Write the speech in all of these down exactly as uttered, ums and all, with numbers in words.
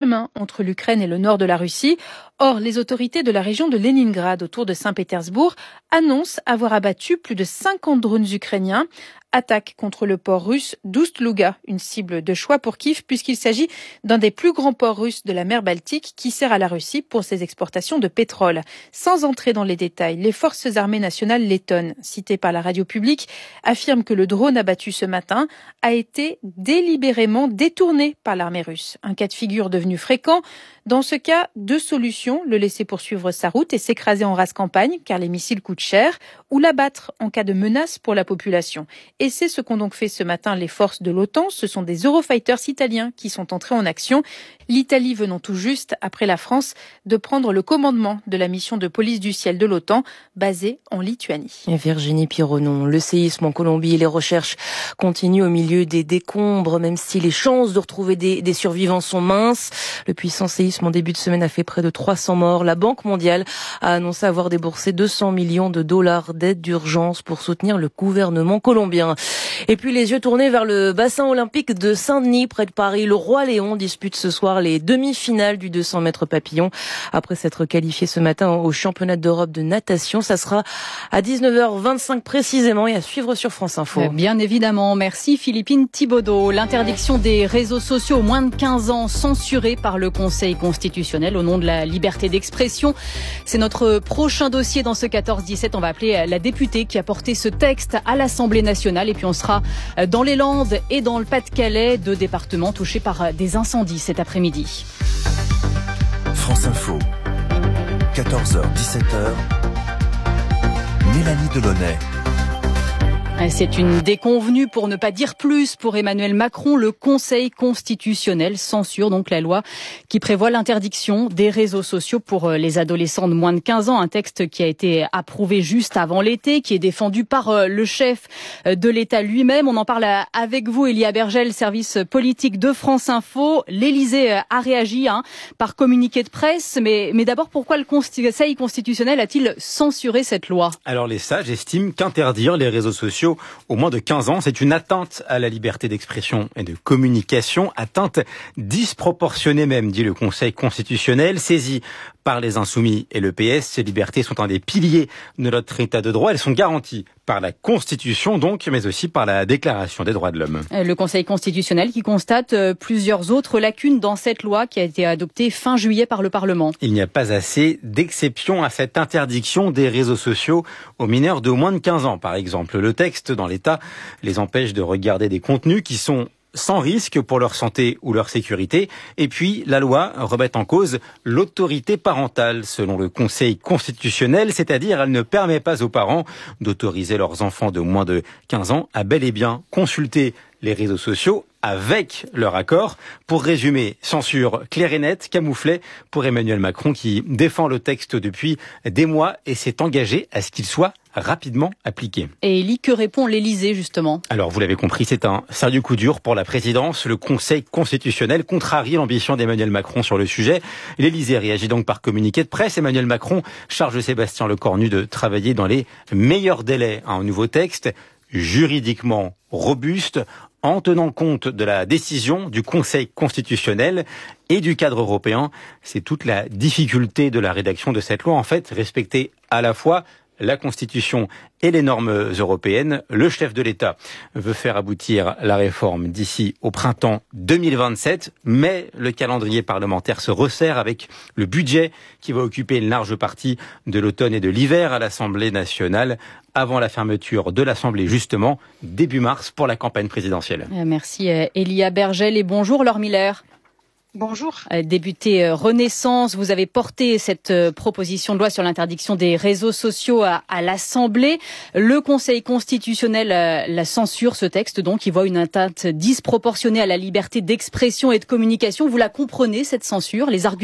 chemin entre l'Ukraine et le nord de la Russie. Or, les autorités de la région de Leningrad, autour de Saint-Pétersbourg, annoncent avoir abattu plus de cinquante drones ukrainiens. Attaque contre le port russe d'Oust-Louga, une cible de choix pour Kiev puisqu'il s'agit d'un des plus grands ports russes de la mer Baltique qui sert à la Russie pour ses exportations de pétrole. Sans entrer dans les détails, les forces armées nationales lettonnes, citées par la radio publique, affirment que le drone abattu ce matin a été délibérément détourné par l'armée russe. Un cas de figure devenu fréquent. Dans ce cas, deux solutions, le laisser poursuivre sa route et s'écraser en rase campagne, car les missiles coûtent cher, ou l'abattre en cas de menace pour la population. Et c'est ce qu'ont donc fait ce matin les forces de l'OTAN. Ce sont des Eurofighters italiens qui sont entrés en action. L'Italie venant tout juste, après la France, de prendre le commandement de la mission de police du ciel de l'OTAN, basée en Lituanie. Et Virginie Pironon, le séisme en Colombie et les recherches continuent au milieu des décombres, même si les chances de retrouver des, des survivants sont minces. Le puissant séisme en début de semaine a fait près de trois cents morts. La Banque mondiale a annoncé avoir déboursé deux cents millions de dollars d'aide d'urgence pour soutenir le gouvernement colombien. Et puis les yeux tournés vers le bassin olympique de Saint-Denis, près de Paris. Le Roi Léon dispute ce soir les demi-finales du deux cents mètres papillon. Après s'être qualifié ce matin au championnat d'Europe de natation, ça sera à dix-neuf heures vingt-cinq précisément et à suivre sur France Info. Bien évidemment. Merci Philippine Thibaudot. L'interdiction des réseaux sociaux aux moins de quinze ans censurée par le Conseil constitutionnel au nom de la liberté d'expression. C'est notre prochain dossier dans ce quatorze dix-sept. On va appeler la députée qui a porté ce texte à l'Assemblée nationale. Et puis on sera dans les Landes et dans le Pas-de-Calais, deux départements touchés par des incendies cet après-midi. France Info, quatorze heures dix-sept heures, Mélanie Delaunay. C'est une déconvenue, pour ne pas dire plus, pour Emmanuel Macron. Le Conseil constitutionnel censure donc la loi qui prévoit l'interdiction des réseaux sociaux pour les adolescents de moins de quinze ans. Un texte qui a été approuvé juste avant l'été, qui est défendu par le chef de l'État lui-même. On en parle avec vous, Elia Bergel, service politique de France Info. L'Élysée a réagi hein, par communiqué de presse. Mais, mais d'abord, pourquoi le Conseil constitutionnel a-t-il censuré cette loi ? Alors les sages estiment qu'interdire les réseaux sociaux au moins de quinze ans, c'est une atteinte à la liberté d'expression et de communication, atteinte disproportionnée même, dit le Conseil constitutionnel, saisi par les Insoumis et le P S. Ces libertés sont un des piliers de notre état de droit. Elles sont garanties par la Constitution donc, mais aussi par la Déclaration des droits de l'homme. Le Conseil constitutionnel qui constate plusieurs autres lacunes dans cette loi qui a été adoptée fin juillet par le Parlement. Il n'y a pas assez d'exceptions à cette interdiction des réseaux sociaux aux mineurs de moins de quinze ans, par exemple. Le texte, dans l'État, les empêche de regarder des contenus qui sont sans risque pour leur santé ou leur sécurité. Et puis, la loi remet en cause l'autorité parentale, selon le Conseil constitutionnel, c'est-à-dire elle ne permet pas aux parents d'autoriser leurs enfants de moins de quinze ans à bel et bien consulter les réseaux sociaux avec leur accord. Pour résumer, censure claire et nette, camouflée pour Emmanuel Macron qui défend le texte depuis des mois et s'est engagé à ce qu'il soit rapidement appliqué. Et Elie, que répond l'Élysée justement ? Alors vous l'avez compris, c'est un sérieux coup dur pour la présidence. Le Conseil constitutionnel contrarie l'ambition d'Emmanuel Macron sur le sujet. L'Élysée réagit donc par communiqué de presse. Emmanuel Macron charge Sébastien Lecornu de travailler dans les meilleurs délais à un nouveau texte juridiquement robuste, en tenant compte de la décision du Conseil constitutionnel et du cadre européen. C'est toute la difficulté de la rédaction de cette loi, en fait, respecter à la fois la Constitution et les normes européennes. Le chef de l'État veut faire aboutir la réforme d'ici au printemps deux mille vingt-sept, mais le calendrier parlementaire se resserre avec le budget qui va occuper une large partie de l'automne et de l'hiver à l'Assemblée nationale, avant la fermeture de l'Assemblée, justement, début mars pour la campagne présidentielle. Merci Elia Bergel et bonjour Laure Miller. Bonjour. Député Renaissance, vous avez porté cette proposition de loi sur l'interdiction des réseaux sociaux à, à l'Assemblée. Le Conseil constitutionnel la censure, ce texte, donc, qui voit une atteinte disproportionnée à la liberté d'expression et de communication. Vous la comprenez, cette censure, les arguments ?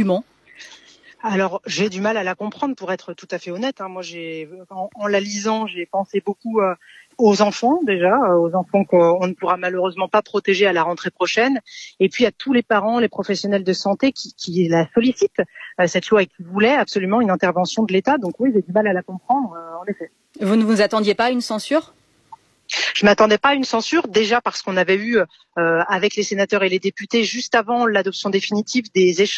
Alors, j'ai du mal à la comprendre, pour être tout à fait honnête. Hein. Moi, j'ai, en, en la lisant, j'ai pensé beaucoup euh, aux enfants, déjà, euh, aux enfants qu'on ne pourra malheureusement pas protéger à la rentrée prochaine, et puis à tous les parents, les professionnels de santé qui, qui la sollicitent, euh, cette loi, et qui voulaient absolument une intervention de l'État. Donc oui, j'ai du mal à la comprendre, euh, en effet. Vous ne vous attendiez pas à une censure ? Je m'attendais pas à une censure, déjà parce qu'on avait eu, euh, avec les sénateurs et les députés, juste avant l'adoption définitive des échanges